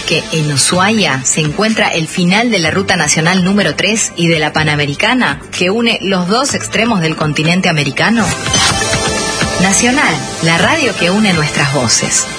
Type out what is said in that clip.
que en Ushuaia se encuentra el final de la Ruta Nacional número 3 y de la Panamericana, que une los dos extremos del continente americano? Nacional, la radio que une nuestras voces.